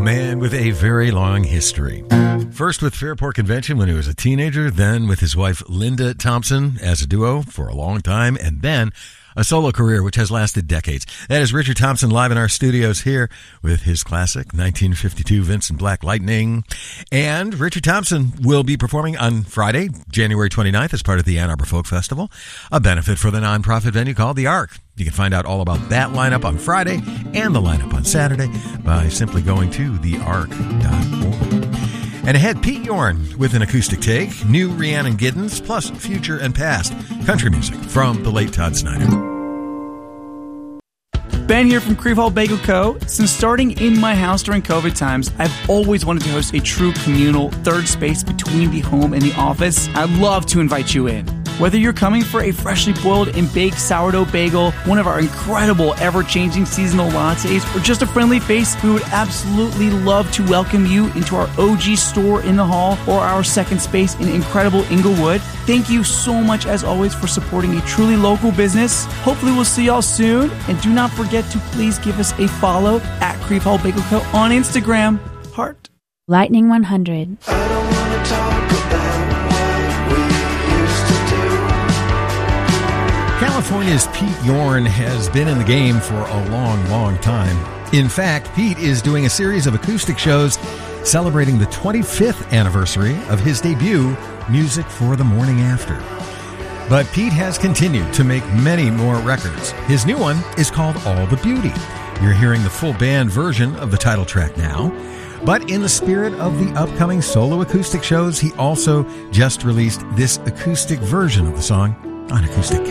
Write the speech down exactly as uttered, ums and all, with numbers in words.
A man with a very long history. First with Fairport Convention when he was a teenager, then with his wife Linda Thompson as a duo for a long time, and then a solo career which has lasted decades. That is Richard Thompson live in our studios here with his classic nineteen fifty-two Vincent Black Lightning. And Richard Thompson will be performing on Friday, January twenty-ninth as part of the Ann Arbor Folk Festival, a benefit for the nonprofit venue called The Ark. You can find out all about that lineup on Friday and the lineup on Saturday by simply going to the ark dot org. And ahead, Pete Yorn with an acoustic take, new Rhiannon Giddens, plus future and past country music from the late Todd Snyder. Ben here from Creve Hall Bagel Co. Since starting in my house during COVID times, I've always wanted to host a true communal third space between the home and the office. I'd love to invite you in. Whether you're coming for a freshly boiled and baked sourdough bagel, one of our incredible ever-changing seasonal lattes, or just a friendly face, we would absolutely love to welcome you into our O G store in the hall or our second space in incredible Inglewood. Thank you so much, as always, for supporting a truly local business. Hopefully we'll see y'all soon. And do not forget to please give us a follow at Creve Hall Bagel Co. on Instagram. Heart. Lightning one hundred. I don't want to talk about what we used to do. California's Pete Yorn has been in the game for a long, long time. In fact, Pete is doing a series of acoustic shows celebrating the twenty-fifth anniversary of his debut, Music for the Morning After. But Pete has continued to make many more records. His new one is called All the Beauty. You're hearing the full band version of the title track now. But in the spirit of the upcoming solo acoustic shows, he also just released this acoustic version of the song on Acoustic Cat.